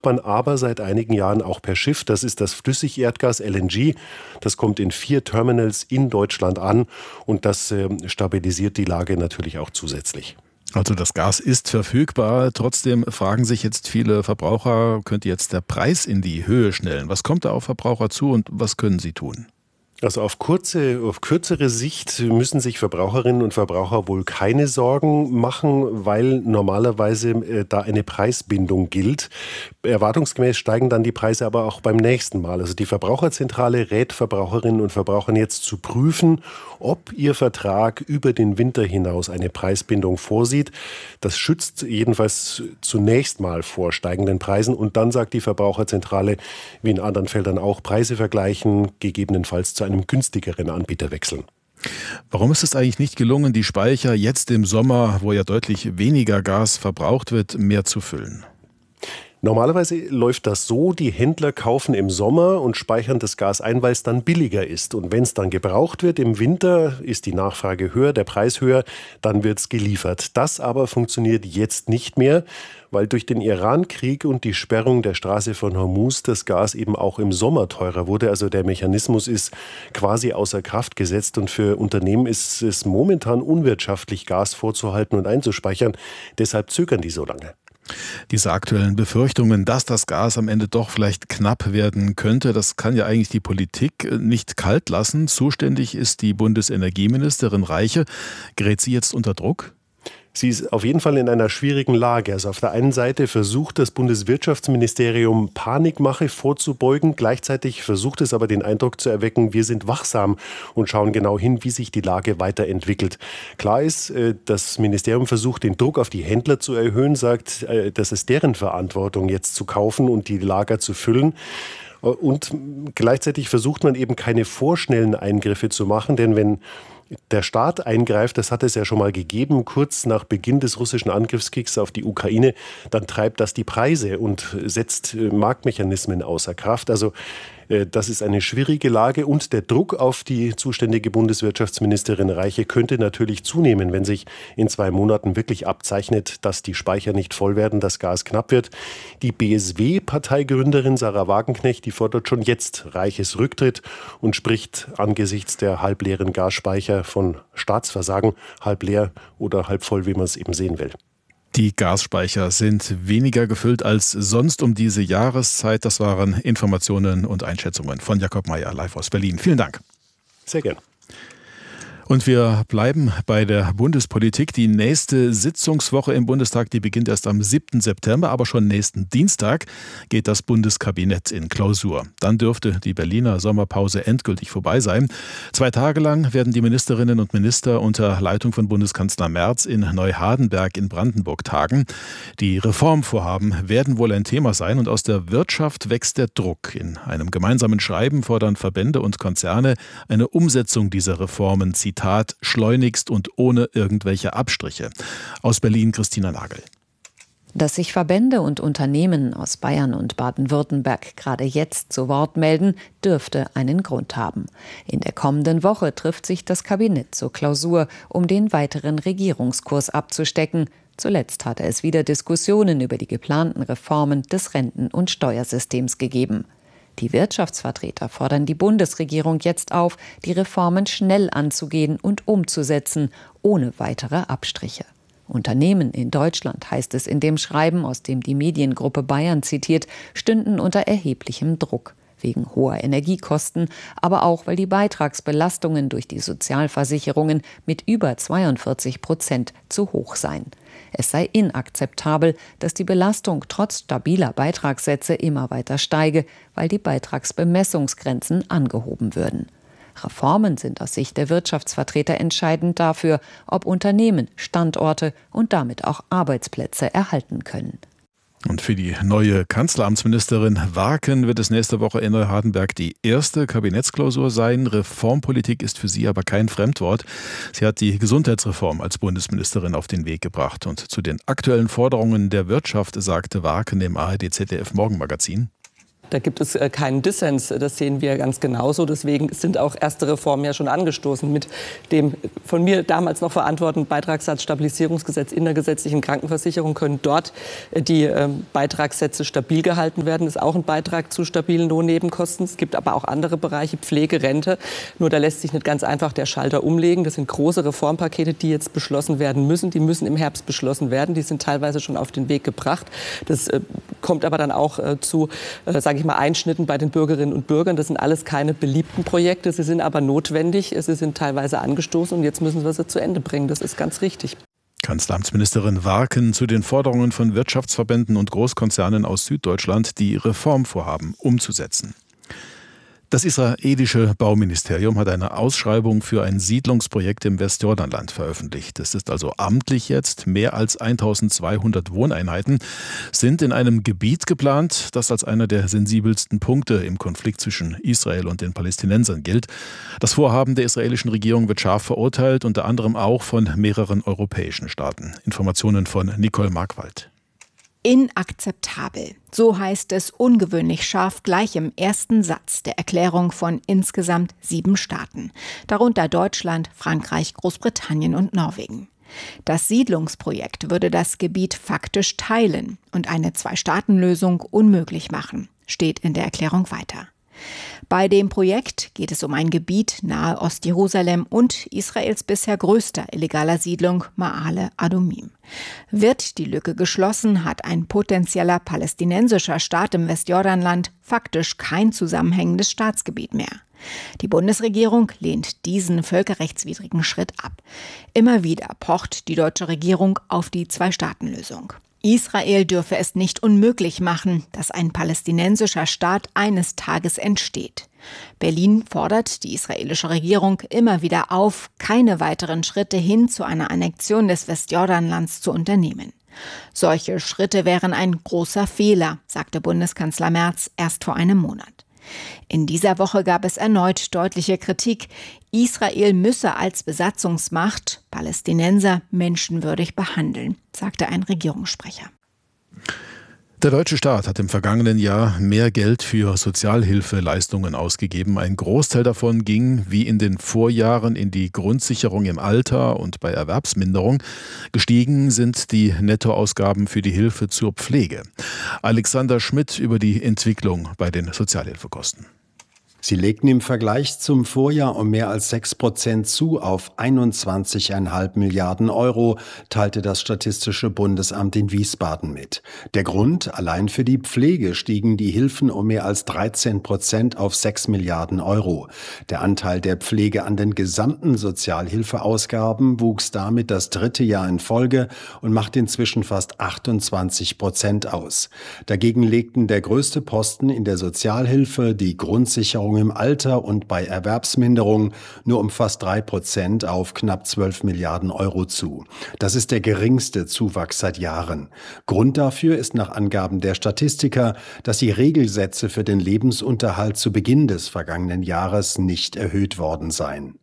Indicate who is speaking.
Speaker 1: aber seit einigen Jahren auch per Schiff. Das ist das Flüssigerdgas LNG. Das kommt in 4 Terminals in Deutschland an und das stabilisiert die Lage natürlich auch zusätzlich.
Speaker 2: Also das Gas ist verfügbar. Trotzdem fragen sich jetzt viele Verbraucher, könnte jetzt der Preis in die Höhe schnellen? Was kommt da auf Verbraucher zu und was können sie tun?
Speaker 1: Also auf kürzere Sicht müssen sich Verbraucherinnen und Verbraucher wohl keine Sorgen machen, weil normalerweise da eine Preisbindung gilt. Erwartungsgemäß steigen dann die Preise aber auch beim nächsten Mal. Also die Verbraucherzentrale rät Verbraucherinnen und Verbrauchern jetzt zu prüfen, ob ihr Vertrag über den Winter hinaus eine Preisbindung vorsieht. Das schützt jedenfalls zunächst mal vor steigenden Preisen. Und dann sagt die Verbraucherzentrale, wie in anderen Feldern auch, Preise vergleichen, gegebenenfalls zu einem günstigeren Anbieter wechseln.
Speaker 2: Warum ist es eigentlich nicht gelungen, die Speicher jetzt im Sommer, wo ja deutlich weniger Gas verbraucht wird, mehr zu füllen?
Speaker 1: Normalerweise läuft das so, die Händler kaufen im Sommer und speichern das Gas ein, weil es dann billiger ist. Und wenn es dann gebraucht wird im Winter, ist die Nachfrage höher, der Preis höher, dann wird es geliefert. Das aber funktioniert jetzt nicht mehr, weil durch den Iran-Krieg und die Sperrung der Straße von Hormuz das Gas eben auch im Sommer teurer wurde. Also der Mechanismus ist quasi außer Kraft gesetzt und für Unternehmen ist es momentan unwirtschaftlich, Gas vorzuhalten und einzuspeichern. Deshalb zögern die so lange.
Speaker 2: Diese aktuellen Befürchtungen, dass das Gas am Ende doch vielleicht knapp werden könnte, das kann ja eigentlich die Politik nicht kalt lassen. Zuständig ist die Bundesenergieministerin Reiche. Gerät sie jetzt unter Druck?
Speaker 1: Sie ist auf jeden Fall in einer schwierigen Lage. Also auf der einen Seite versucht das Bundeswirtschaftsministerium Panikmache vorzubeugen. Gleichzeitig versucht es aber den Eindruck zu erwecken, wir sind wachsam und schauen genau hin, wie sich die Lage weiterentwickelt. Klar ist, das Ministerium versucht, den Druck auf die Händler zu erhöhen, sagt, das ist deren Verantwortung, jetzt zu kaufen und die Lager zu füllen. Und gleichzeitig versucht man eben keine vorschnellen Eingriffe zu machen, denn wenn der Staat eingreift, das hat es ja schon mal gegeben, kurz nach Beginn des russischen Angriffskriegs auf die Ukraine, dann treibt das die Preise und setzt Marktmechanismen außer Kraft. Also das ist eine schwierige Lage und der Druck auf die zuständige Bundeswirtschaftsministerin Reiche könnte natürlich zunehmen, wenn sich in 2 Monaten wirklich abzeichnet, dass die Speicher nicht voll werden, das Gas knapp wird. Die BSW-Parteigründerin Sarah Wagenknecht, die fordert schon jetzt Reiches Rücktritt und spricht angesichts der halbleeren Gasspeicher von Staatsversagen, halb leer oder halb voll, wie man es eben sehen will.
Speaker 2: Die Gasspeicher sind weniger gefüllt als sonst um diese Jahreszeit. Das waren Informationen und Einschätzungen von Jakob Mayer live aus Berlin. Vielen Dank.
Speaker 1: Sehr gern.
Speaker 2: Und wir bleiben bei der Bundespolitik. Die nächste Sitzungswoche im Bundestag, die beginnt erst am 7. September, aber schon nächsten Dienstag geht das Bundeskabinett in Klausur. Dann dürfte die Berliner Sommerpause endgültig vorbei sein. 2 Tage lang werden die Ministerinnen und Minister unter Leitung von Bundeskanzler Merz in Neuhardenberg in Brandenburg tagen. Die Reformvorhaben werden wohl ein Thema sein und aus der Wirtschaft wächst der Druck. In einem gemeinsamen Schreiben fordern Verbände und Konzerne eine Umsetzung dieser Reformen, Zitat, schleunigst und ohne irgendwelche Abstriche. Aus Berlin Christina Nagel.
Speaker 3: Dass sich Verbände und Unternehmen aus Bayern und Baden-Württemberg gerade jetzt zu Wort melden, dürfte einen Grund haben. In der kommenden Woche trifft sich das Kabinett zur Klausur, um den weiteren Regierungskurs abzustecken. Zuletzt hatte es wieder Diskussionen über die geplanten Reformen des Renten- und Steuersystems gegeben. Die Wirtschaftsvertreter fordern die Bundesregierung jetzt auf, die Reformen schnell anzugehen und umzusetzen, ohne weitere Abstriche. Unternehmen in Deutschland, heißt es in dem Schreiben, aus dem die Mediengruppe Bayern zitiert, stünden unter erheblichem Druck. Wegen hoher Energiekosten, aber auch, weil die Beitragsbelastungen durch die Sozialversicherungen mit über 42% zu hoch seien. Es sei inakzeptabel, dass die Belastung trotz stabiler Beitragssätze immer weiter steige, weil die Beitragsbemessungsgrenzen angehoben würden. Reformen sind aus Sicht der Wirtschaftsvertreter entscheidend dafür, ob Unternehmen Standorte und damit auch Arbeitsplätze erhalten können.
Speaker 2: Und für die neue Kanzleramtsministerin Warken wird es nächste Woche in Neuhardenberg die erste Kabinettsklausur sein. Reformpolitik ist für sie aber kein Fremdwort. Sie hat die Gesundheitsreform als Bundesministerin auf den Weg gebracht. Und zu den aktuellen Forderungen der Wirtschaft sagte Warken im ARD-ZDF-Morgenmagazin:
Speaker 4: Da gibt es keinen Dissens. Das sehen wir ganz genauso. Deswegen sind auch erste Reformen ja schon angestoßen mit dem von mir damals noch verantworteten Beitragssatzstabilisierungsgesetz in der gesetzlichen Krankenversicherung können dort die Beitragssätze stabil gehalten werden. Das ist auch ein Beitrag zu stabilen Lohnnebenkosten. Es gibt aber auch andere Bereiche, Pflege, Rente. Nur da lässt sich nicht ganz einfach der Schalter umlegen. Das sind große Reformpakete, die jetzt beschlossen werden müssen. Die müssen im Herbst beschlossen werden. Die sind teilweise schon auf den Weg gebracht. Das kommt aber dann auch zu, sage ich mal, Einschnitten bei den Bürgerinnen und Bürgern. Das sind alles keine beliebten Projekte. Sie sind aber notwendig. Sie sind teilweise angestoßen und jetzt müssen wir sie zu Ende bringen. Das ist ganz richtig.
Speaker 2: Kanzleramtsministerin Warken zu den Forderungen von Wirtschaftsverbänden und Großkonzernen aus Süddeutschland, die Reformvorhaben umzusetzen. Das israelische Bauministerium hat eine Ausschreibung für ein Siedlungsprojekt im Westjordanland veröffentlicht. Es ist also amtlich jetzt. Mehr als 1200 Wohneinheiten sind in einem Gebiet geplant, das als einer der sensibelsten Punkte im Konflikt zwischen Israel und den Palästinensern gilt. Das Vorhaben der israelischen Regierung wird scharf verurteilt, unter anderem auch von mehreren europäischen Staaten. Informationen von Nicole Markwald.
Speaker 5: Inakzeptabel. So heißt es ungewöhnlich scharf gleich im ersten Satz der Erklärung von insgesamt 7 Staaten, darunter Deutschland, Frankreich, Großbritannien und Norwegen. Das Siedlungsprojekt würde das Gebiet faktisch teilen und eine Zwei-Staaten-Lösung unmöglich machen, steht in der Erklärung weiter. Bei dem Projekt geht es um ein Gebiet nahe Ostjerusalem und Israels bisher größter illegaler Siedlung Ma'ale Adumim. Wird die Lücke geschlossen, hat ein potenzieller palästinensischer Staat im Westjordanland faktisch kein zusammenhängendes Staatsgebiet mehr. Die Bundesregierung lehnt diesen völkerrechtswidrigen Schritt ab. Immer wieder pocht die deutsche Regierung auf die Zwei-Staaten-Lösung. Israel dürfe es nicht unmöglich machen, dass ein palästinensischer Staat eines Tages entsteht. Berlin fordert die israelische Regierung immer wieder auf, keine weiteren Schritte hin zu einer Annexion des Westjordanlands zu unternehmen. Solche Schritte wären ein großer Fehler, sagte Bundeskanzler Merz erst vor einem Monat. In dieser Woche gab es erneut deutliche Kritik. Israel müsse als Besatzungsmacht Palästinenser menschenwürdig behandeln, sagte ein Regierungssprecher.
Speaker 2: Der deutsche Staat hat im vergangenen Jahr mehr Geld für Sozialhilfeleistungen ausgegeben. Ein Großteil davon ging, wie in den Vorjahren, in die Grundsicherung im Alter und bei Erwerbsminderung. Gestiegen sind die Nettoausgaben für die Hilfe zur Pflege. Alexander Schmidt über die Entwicklung bei den Sozialhilfekosten.
Speaker 6: Sie legten im Vergleich zum Vorjahr um mehr als 6% zu auf 21,5 Milliarden Euro, teilte das Statistische Bundesamt in Wiesbaden mit. Der Grund: allein für die Pflege stiegen die Hilfen um mehr als 13% auf 6 Milliarden Euro. Der Anteil der Pflege an den gesamten Sozialhilfeausgaben wuchs damit das 3. Jahr in Folge und macht inzwischen fast 28% aus. Dagegen legten der größte Posten in der Sozialhilfe, die Grundsicherung im Alter und bei Erwerbsminderung nur um fast 3% auf knapp 12 Milliarden Euro zu. Das ist der geringste Zuwachs seit Jahren. Grund dafür ist nach Angaben der Statistiker, dass die Regelsätze für den Lebensunterhalt zu Beginn des vergangenen Jahres nicht erhöht worden seien.